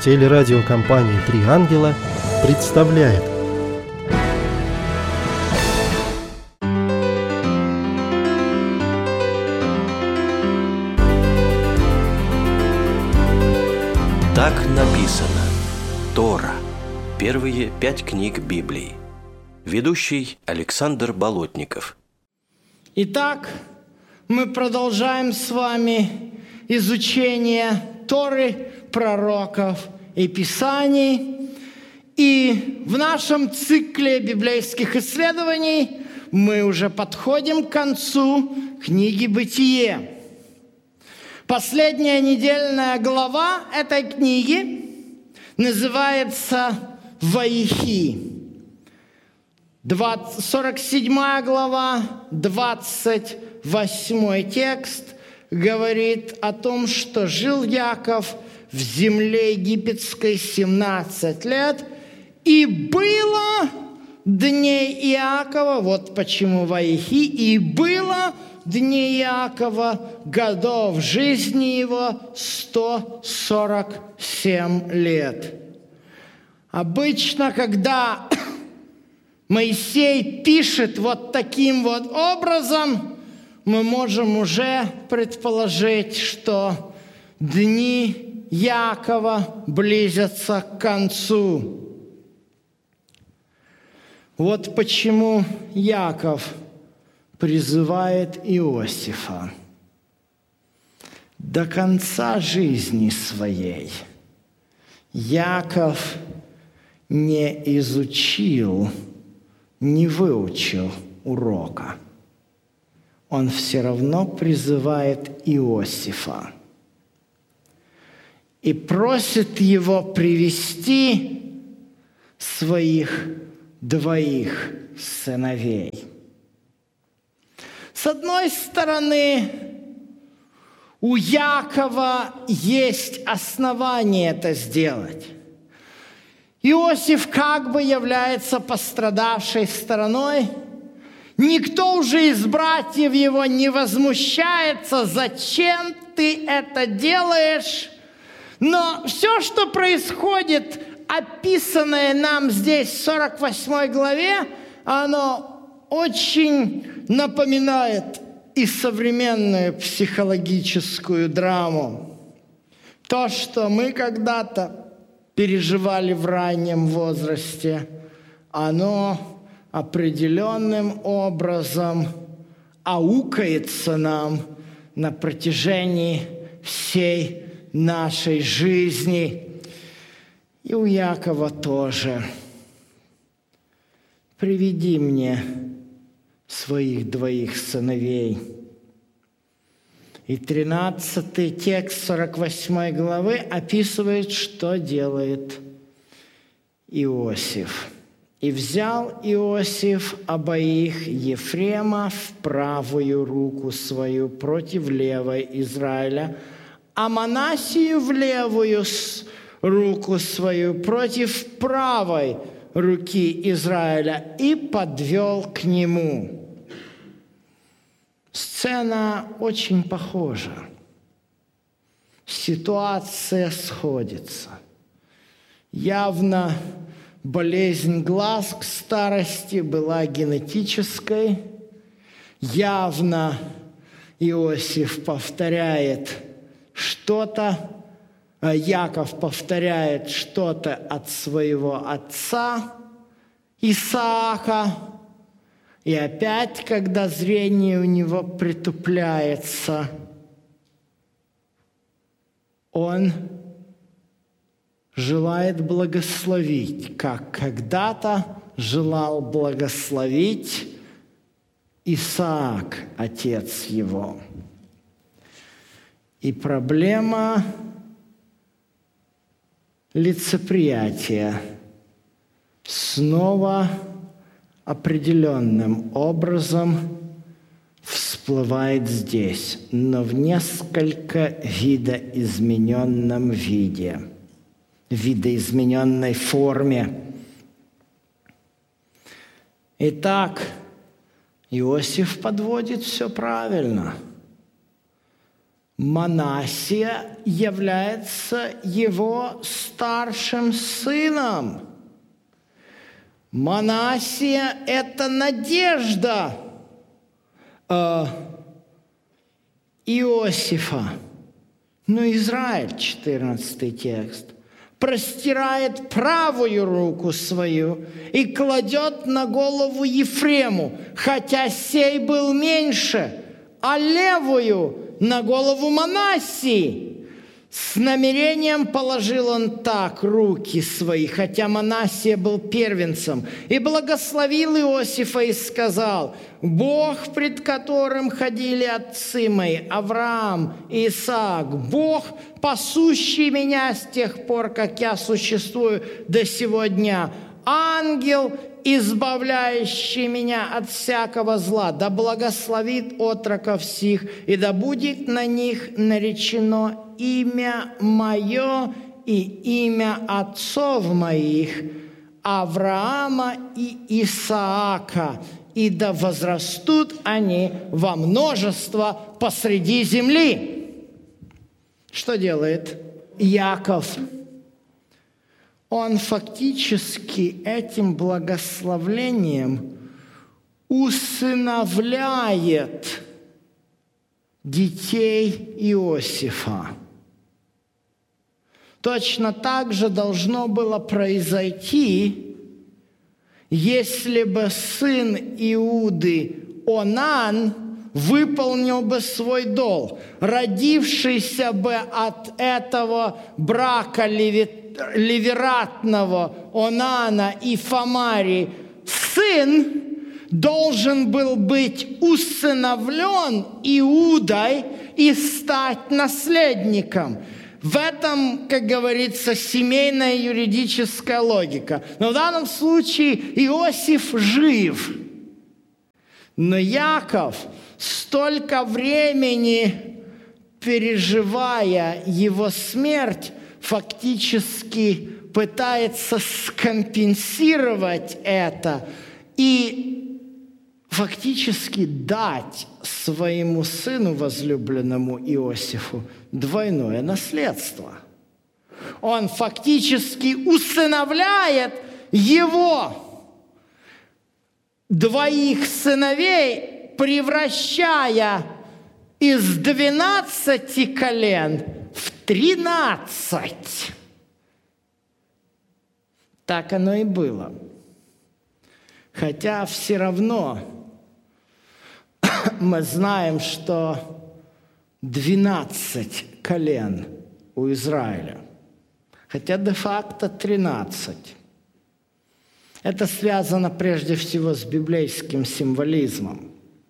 Телерадиокомпания «Три ангела» представляет. Так написано. Тора. Первые 5 книг Библии. Ведущий Александр Болотников. Итак, мы продолжаем с вами изучение Торы, пророков и Писаний. И в нашем цикле библейских исследований мы уже подходим к концу книги «Бытие». Последняя недельная глава этой книги называется «Ваихи». 47 глава, 28 текст говорит о том, что жил Яков в земле египетской 17 лет, и было дней Иакова, вот почему Ваихи, и было дней Иакова годов жизни его 147 лет. Обычно, когда Моисей пишет вот таким вот образом, мы можем уже предположить, что дни Якова близятся к концу. Вот почему Яков призывает Иосифа до конца жизни своей. Яков не изучил, не выучил урока. Он все равно призывает Иосифа и просит его привести своих 2 сыновей. С одной стороны, у Якова есть основания это сделать. Иосиф как бы является пострадавшей стороной. Никто уже из братьев его не возмущается, зачем ты это делаешь. Но все, что происходит, описанное нам здесь в 48 главе, оно очень напоминает и современную психологическую драму. То, что мы когда-то переживали в раннем возрасте, оно определенным образом аукается нам на протяжении всей нашей жизни. И у Якова тоже. Приведи мне своих 2 сыновей. И 13 текст 48 главы описывает, что делает Иосиф. «И взял Иосиф обоих Ефрема в правую руку свою против левой Израиля, а Манассию в левую руку свою против правой руки Израиля, и подвел к нему». Сцена очень похожа. Ситуация сходится. Явно болезнь глаз к старости была генетической. Явно Иосиф повторяет что-то, Яков повторяет что-то от своего отца Исаака. И опять, когда зрение у него притупляется, он желает благословить, как когда-то желал благословить Исаак, отец его. И проблема лицеприятия снова определенным образом всплывает здесь, но в несколько видоизмененном виде, видоизмененной форме. Итак, Иосиф подводит все правильно. Манассия является его старшим сыном. Манассия – это надежда Иосифа. Но Израиль, 14 текст, простирает правую руку свою и кладет на голову Ефрему, хотя сей был меньше, а левую на голову Манассии. С намерением положил он так руки свои, хотя Манассия был первенцем, и благословил Иосифа и сказал: «Бог, пред которым ходили отцы мои, Авраам и Исаак, Бог, пасущий меня с тех пор, как я существую до сего дня, ангел, избавляющий меня от всякого зла, да благословит отроков сих, и да будет на них наречено имя мое и имя отцов моих, Авраама и Исаака, и да возрастут они во множество посреди земли». Что делает Иаков? Он фактически этим благословлением усыновляет детей Иосифа. Точно так же должно было произойти, если бы сын Иуды Онан выполнил бы свой долг, родившийся бы от этого брака ливератного Онана и Фамари сын должен был быть усыновлен Иудой и стать наследником. В этом, как говорится, семейная юридическая логика. Но в данном случае Иосиф жив. Но Иаков, столько времени переживая его смерть, фактически пытается скомпенсировать это и фактически дать своему сыну возлюбленному Иосифу двойное наследство. Он фактически усыновляет его двоих сыновей, превращая из 12 колен в 13. Так оно и было. Хотя все равно мы знаем, что 12 колен у Израиля, хотя де-факто 13. Это связано прежде всего с библейским символизмом.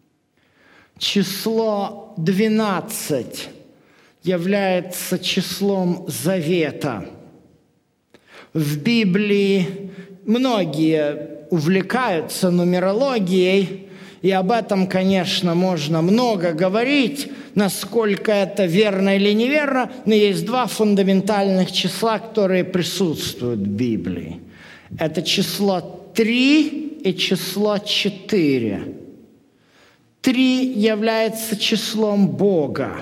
Число 12 является числом завета. В Библии многие увлекаются нумерологией, и об этом, конечно, можно много говорить, насколько это верно или неверно, но есть два фундаментальных числа, которые присутствуют в Библии. Это число 3 и число 4. 3 является числом Бога.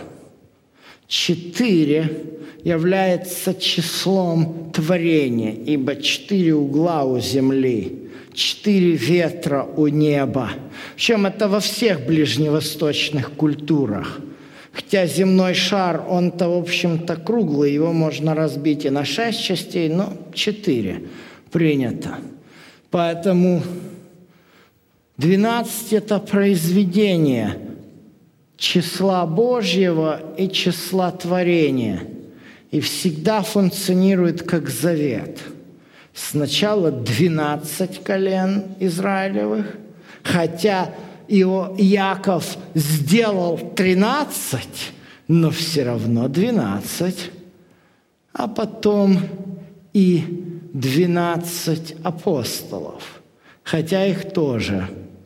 4 является числом творения, ибо 4 угла у земли, 4 ветра у неба. Причем это во всех ближневосточных культурах. Хотя земной шар, он-то, в общем-то, круглый, его можно разбить и на 6 частей, но 4 принято. Поэтому 12 – это произведение числа Божьего и числа творения. И всегда функционирует как завет. Сначала 12 колен Израилевых, хотя Иаков сделал 13, но все равно 12. А потом и 12 апостолов, хотя их тоже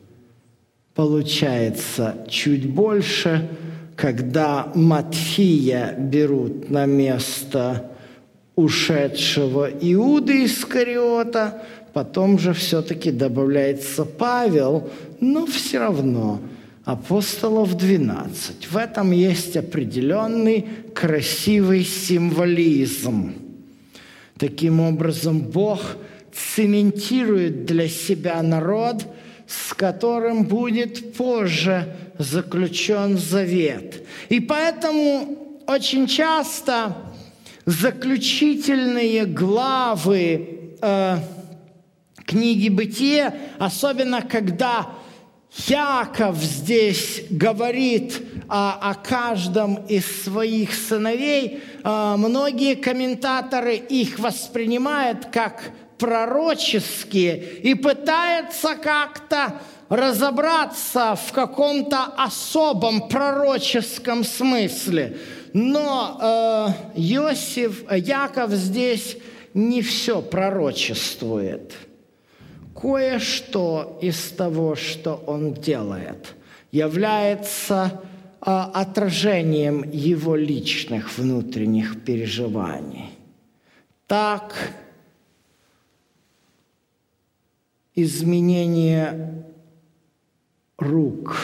получается чуть больше, когда Матфия берут на место ушедшего Иуды Искариота, потом же все-таки добавляется Павел, но все равно апостолов 12. В этом есть определенный красивый символизм. Таким образом, Бог цементирует для себя народ, с которым будет позже заключен завет. И поэтому очень часто заключительные главы книги «Бытие», особенно когда Яков здесь говорит о каждом из своих сыновей, многие комментаторы их воспринимают как пророческие и пытаются как-то разобраться в каком-то особом пророческом смысле. Но Яков здесь не все пророчествует. Кое-что из того, что он делает, является отражением его личных внутренних переживаний. Так, изменение рук.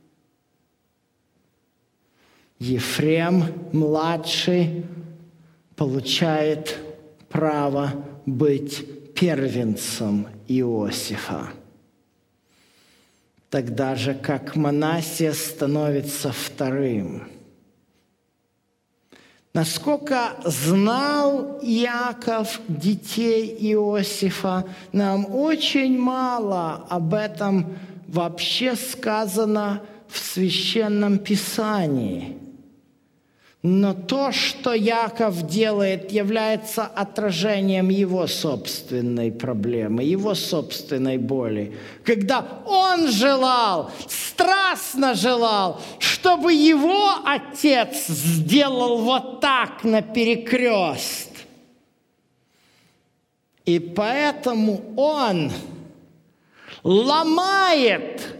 Ефрем, младший, получает право быть первенцем Иосифа. Тогда же, как Манассия становится вторым. Насколько знал Иаков детей Иосифа, нам очень мало об этом вообще сказано в Священном Писании. Но то, что Иаков делает, является отражением его собственной проблемы, его собственной боли. Когда он желал, страстно желал, чтобы его отец сделал вот так наперекрест. И поэтому он ломает